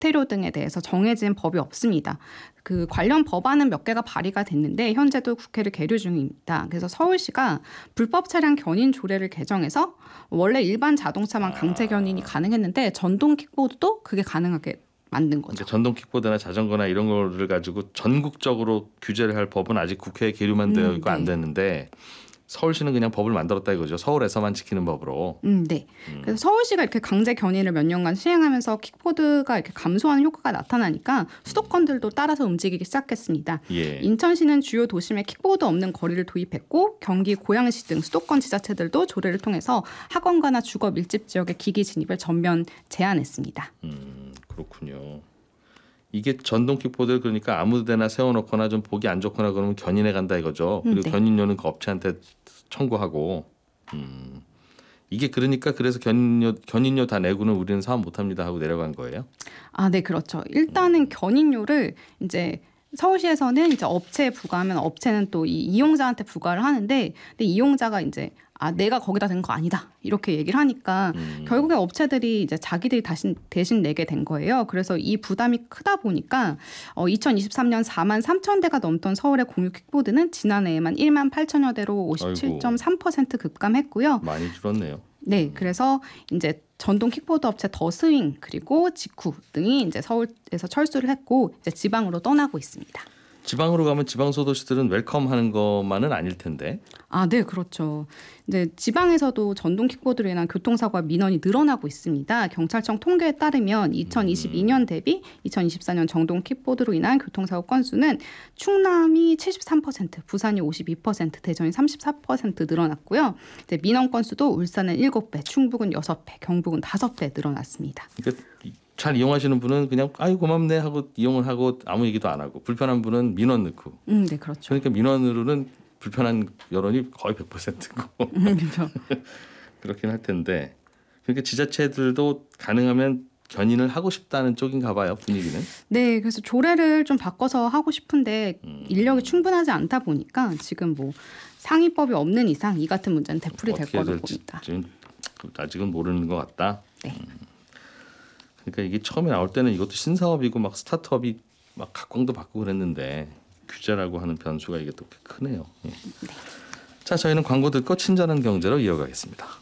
과태료 등에 대해서 정해진 법이 없습니다. 그 관련 법안은 몇 개가 발의가 됐는데 현재도 국회를 계류 중입니다. 그래서 서울시가 불법 차량 견인 조례를 개정해서 원래 일반 자동차만 강제 견인이 가능했는데 전동 킥보드도 그게 가능하게 만든 거죠. 전동 킥보드나 자전거나 이런 거를 가지고 전국적으로 규제를 할 법은 아직 국회에 계류만 되어 있고 안 됐는데 서울시는 그냥 법을 만들었다 이거죠. 서울에서만 지키는 법으로. 네. 그래서 서울시가 이렇게 강제 견인을 몇 년간 시행하면서 킥보드가 이렇게 감소하는 효과가 나타나니까 수도권들도 따라서 움직이기 시작했습니다. 예. 인천시는 주요 도심에 킥보드 없는 거리를 도입했고 경기, 고양시 등 수도권 지자체들도 조례를 통해서 학원가나 주거 밀집 지역의 기기 진입을 전면 제한했습니다. 그렇군요. 이게 전동 킥보드를 그러니까 아무데나 세워놓거나 좀 보기 안 좋거나 그러면 견인해 간다 이거죠. 그리고 네. 견인료는 그 업체한테 청구하고 이게 그러니까 그래서 견인료 다 내고는 우리는 사업 못합니다 하고 내려간 거예요? 네, 그렇죠. 일단은 견인료를 이제 서울시에서는 이제 업체에 부과하면 업체는 또 이 이용자한테 부과를 하는데 근데 이용자가 이제 내가 거기다 댄 거 아니다 이렇게 얘기를 하니까 결국에 업체들이 이제 자기들이 대신 내게 된 거예요. 그래서 이 부담이 크다 보니까 2023년 4만 3천 대가 넘던 서울의 공유 킥보드는 지난해에만 1만 8천여 대로 57.3% 급감했고요. 많이 줄었네요. 네, 그래서 이제 전동 킥보드 업체 더스윙 그리고 직후 등이 이제 서울에서 철수를 했고 이제 지방으로 떠나고 있습니다. 지방으로 가면 지방 소도시들은 웰컴하는 것만은 아닐 텐데. 네, 그렇죠. 이제 지방에서도 전동 킥보드로 인한 교통사고와 민원이 늘어나고 있습니다. 경찰청 통계에 따르면 2022년 대비 2024년 전동 킥보드로 인한 교통사고 건수는 충남이 73%, 부산이 52%, 대전이 34% 늘어났고요. 이제 민원 건수도 울산은 7배, 충북은 6배, 경북은 5배 늘어났습니다. 그러니까 잘 이용하시는 분은 그냥 아유 고맙네 하고 이용을 하고 아무 얘기도 안 하고 불편한 분은 민원 넣고. 네, 그렇죠. 그러니까 민원으로는 불편한 여론이 거의 100%고. 그렇죠. 그렇긴 할 텐데. 그러니까 지자체들도 가능하면 견인을 하고 싶다는 쪽인가 봐요, 분위기는. 네, 그래서 조례를 좀 바꿔서 하고 싶은데 인력이 충분하지 않다 보니까 지금 뭐 상위법이 없는 이상 이 같은 문제는 되풀이 될 거로 봅니다. 지금 아직은 모르는 것 같다. 네. 그러니까 이게 처음에 나올 때는 이것도 신사업이고 막 스타트업이 막 각광도 받고 그랬는데 규제라고 하는 변수가 이게 또 크네요. 예. 자, 저희는 광고 듣고 친절한 경제로 이어가겠습니다.